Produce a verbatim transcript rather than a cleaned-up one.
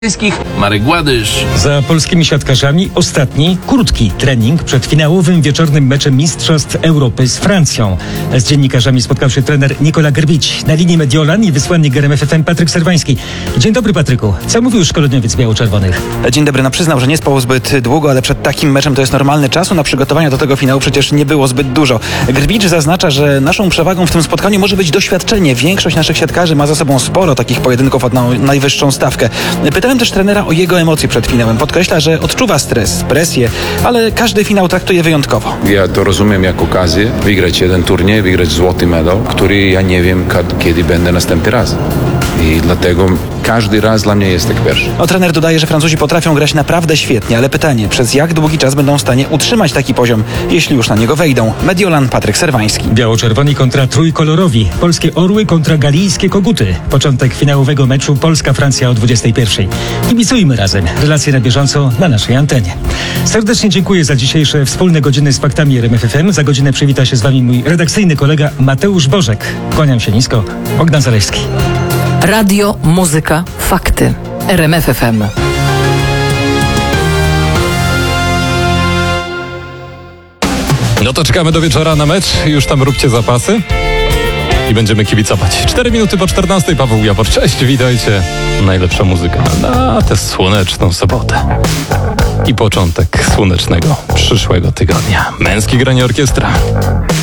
Marek Gładysz. Za polskimi siatkarzami ostatni, krótki trening przed finałowym wieczornym meczem Mistrzostw Europy z Francją. Z dziennikarzami spotkał się trener Nikola Grbić. Na linii Mediolan i wysłannik R M F F M Patryk Serwański. Dzień dobry, Patryku. Co mówił szkoleniowiec biało-czerwonych? Dzień dobry. No przyznał, że nie spał zbyt długo, ale przed takim meczem to jest normalny. Czasu na przygotowania do tego finału przecież nie było zbyt dużo. Grbić zaznacza, że naszą przewagą w tym spotkaniu może być doświadczenie. Większość naszych siatkarzy ma za sobą sporo takich pojedynków od na najwyższą stawkę. Pytałem też trenera o jego emocje przed finałem. Podkreśla, że odczuwa stres, presję, ale każdy finał traktuje wyjątkowo. Ja to rozumiem jako okazję wygrać jeden turniej, wygrać złoty medal, który ja nie wiem, kiedy będę następny raz. I dlatego każdy raz dla mnie jest tak pierwszy. No, trener dodaje, że Francuzi potrafią grać naprawdę świetnie, ale pytanie, przez jak długi czas będą w stanie utrzymać taki poziom, jeśli już na niego wejdą? Mediolan, Patryk Serwański. Biało-czerwoni kontra trójkolorowi. Polskie orły kontra galijskie koguty. Początek finałowego meczu Polska-Francja o dwudziestej pierwszej. Kibicujmy razem. Relacje na bieżąco na naszej antenie. Serdecznie dziękuję za dzisiejsze wspólne godziny z faktami R M F F M. Za godzinę przywita się z wami mój redakcyjny kolega Mateusz Bożek. Kłaniam się nisko. Bogdan Zalewski. Radio, muzyka, fakty. R M F F M. No to czekamy do wieczora na mecz. Już tam róbcie zapasy. I będziemy kibicować. Cztery minuty po czternastej. Paweł Jabor, cześć, witajcie. Najlepsza muzyka na tę słoneczną sobotę. I początek słonecznego przyszłego tygodnia. Męski granie orkiestra.